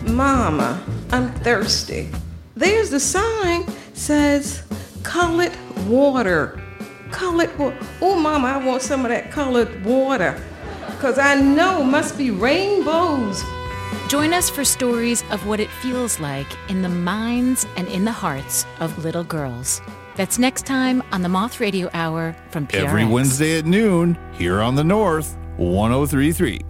Mama, I'm thirsty. There's the sign says colored water. Colored water. Oh, Mama, I want some of that colored water. Because I know it must be rainbows. Join us for stories of what it feels like in the minds and in the hearts of little girls. That's next time on the Moth Radio Hour from PRX. Every Wednesday at noon, here on the North, 103.3.